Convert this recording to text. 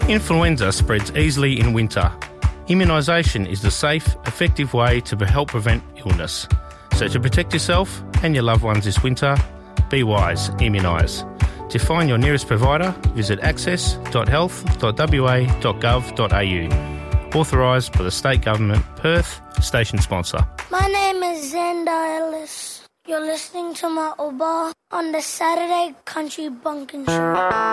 Influenza spreads easily in winter. Immunisation is the safe, effective way to help prevent illness. So to protect yourself and your loved ones this winter, be wise, immunise. To find your nearest provider, visit access.health.wa.gov.au. Authorised by the State Government, Perth, station sponsor. My name is Xander Ellis. You're listening to my Oba on the Saturday Country Bunkin' Show.